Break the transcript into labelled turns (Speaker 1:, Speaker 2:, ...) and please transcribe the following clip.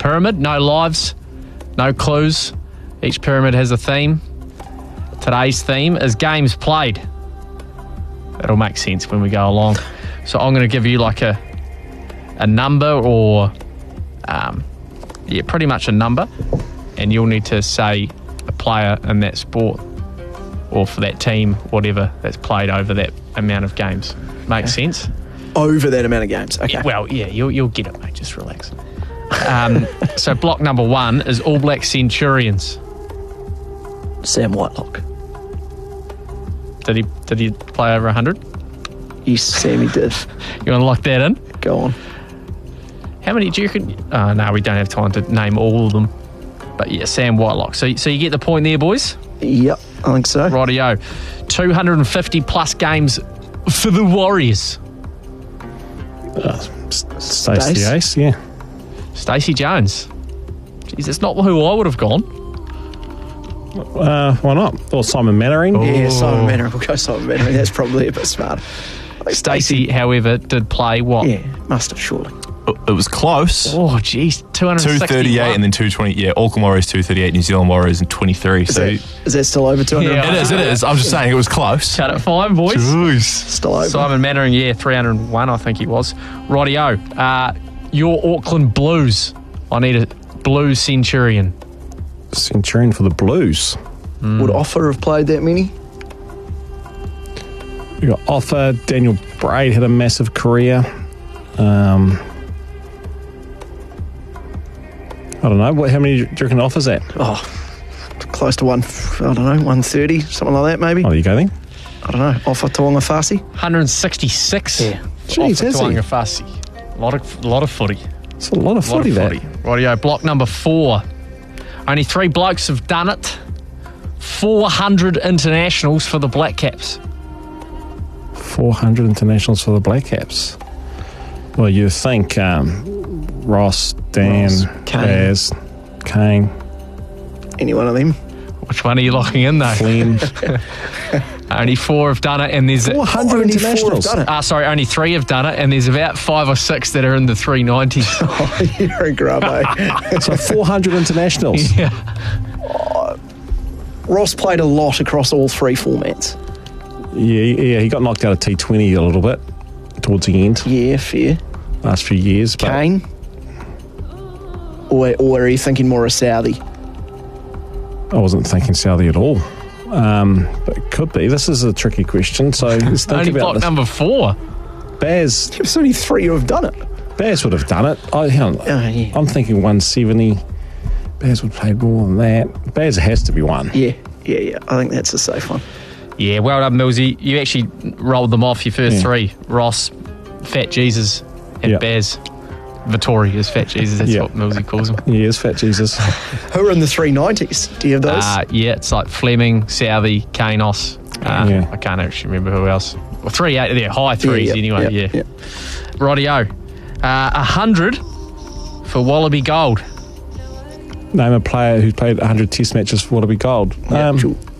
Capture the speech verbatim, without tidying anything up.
Speaker 1: pyramid. No lives, no clues. Each pyramid has a theme. Today's theme is games played. It'll make sense when we go along. So I'm going to give you like a a number or, um, yeah, pretty much a number. And you'll need to say a player in that sport or for that team, whatever, that's played over that amount of games. Makes okay. sense?
Speaker 2: Over that amount of games, okay.
Speaker 1: Yeah, well, yeah, you'll, you'll get it, mate. Just relax. Um, so block number one is All Black Centurions.
Speaker 2: Sam Whitelock.
Speaker 1: Did he did he play over one hundred?
Speaker 2: Yes, Sammy did.
Speaker 1: You want to lock that in?
Speaker 2: Go on.
Speaker 1: How many do you reckon? Oh, no, we don't have time to name all of them. But yeah, Sam Whitelock. So, so you get the point there, boys?
Speaker 2: Yep, I think so.
Speaker 1: Rightio. two hundred fifty plus games for the Warriors.
Speaker 3: Uh, Stacey Ace, yeah.
Speaker 1: Stacey Jones. Jeez, that's not who I would have gone.
Speaker 3: Uh, why not? Or Simon Mannering.
Speaker 2: Oh. Yeah, Simon Mannering. We'll go Simon Mannering. That's probably a bit smarter.
Speaker 1: Like Stacey, however, did play what?
Speaker 2: Yeah, must have surely.
Speaker 4: It was close.
Speaker 1: Oh, geez. two hundred sixty-one.
Speaker 4: two thirty-eight and then two twenty. Yeah, Auckland Warriors two thirty-eight, New Zealand Warriors and twenty-three.
Speaker 2: Is,
Speaker 4: so
Speaker 2: that, is that still over two hundred?
Speaker 1: Yeah,
Speaker 4: it is, it is. I'm just saying it was close.
Speaker 1: Cut it fine, boys.
Speaker 4: Jeez.
Speaker 2: Still over.
Speaker 1: Simon Mannering, yeah, three hundred one, I think he was. Rightio. Uh, your Auckland Blues. I need a Blues Centurion.
Speaker 3: Centurion for the Blues.
Speaker 2: Mm. Would Offa have played that many?
Speaker 3: We got Offa. Daniel Braid had a massive career. Um, I don't know. What? How many do you reckon Offa's at?
Speaker 2: Oh, close to one. I don't know, one thirty, something like that, maybe.
Speaker 3: Oh, there you go then.
Speaker 2: I don't know. Offa Taonga Fasi.
Speaker 1: one hundred sixty-six.
Speaker 2: Yeah.
Speaker 3: Jeez, has he?
Speaker 1: Taonga Fasi. A lot of, lot of footy.
Speaker 3: It's a lot of footy,
Speaker 1: lot of
Speaker 3: that.
Speaker 1: footy. Rightio. Block number four. Only three blokes have done it. four hundred internationals for the Black Caps.
Speaker 3: four hundred internationals for the Black Caps. Well, you think um, Ross, Dan,
Speaker 2: Ross, Kane.
Speaker 3: Baz, Kane.
Speaker 2: Any one of them?
Speaker 1: Which one are you locking in, though?
Speaker 3: Flynn.
Speaker 1: Only four have done it, and there's
Speaker 3: four hundred
Speaker 2: only
Speaker 3: internationals.
Speaker 2: Four have done it.
Speaker 1: Ah, uh, sorry, only three have done it, and there's about five or six that are in the three nineties.
Speaker 2: Oh, you're a grub, eh?
Speaker 3: So four hundred internationals.
Speaker 1: Yeah.
Speaker 2: Oh, Ross played a lot across all three formats.
Speaker 3: Yeah, yeah, he got knocked out of T twenty a little bit towards the end.
Speaker 2: Yeah, fair.
Speaker 3: Last few years. But
Speaker 2: Kane? Or, or are you thinking more of Southey?
Speaker 3: I wasn't thinking Southey at all. Um, but it could be. This is a tricky question. So let's think
Speaker 1: Only
Speaker 3: about
Speaker 1: block
Speaker 3: this.
Speaker 1: number four.
Speaker 3: Baz,
Speaker 2: There's only three who have done it.
Speaker 3: Baz would have done it. I, hang on.
Speaker 2: Oh, yeah.
Speaker 3: I'm thinking one seventy. Baz would play more than that. Baz has to be one.
Speaker 2: Yeah, yeah, yeah. I think that's a safe one.
Speaker 1: Yeah, well done, Millsy. You actually rolled them off your first
Speaker 3: Yeah.
Speaker 1: three. Ross, Fat Jesus, and
Speaker 3: Yeah.
Speaker 1: Baz. Vittori is Fat Jesus. That's
Speaker 3: Yeah.
Speaker 1: what Millsy calls him.
Speaker 3: He is Fat Jesus.
Speaker 2: Who are in the three nineties? Do you have those?
Speaker 1: Uh, yeah, it's like Fleming, Southey, Kanos. Uh,
Speaker 3: Yeah.
Speaker 1: I can't actually remember who else. Well, three, eight, they're high threes
Speaker 2: yeah,
Speaker 1: anyway,
Speaker 2: yeah,
Speaker 1: yeah.
Speaker 2: yeah.
Speaker 1: Rightio. Uh, one hundred for Wallaby Gold.
Speaker 3: Name a player who's played one hundred test matches for Wallaby Gold.
Speaker 2: Yeah,
Speaker 3: Um,
Speaker 2: sure.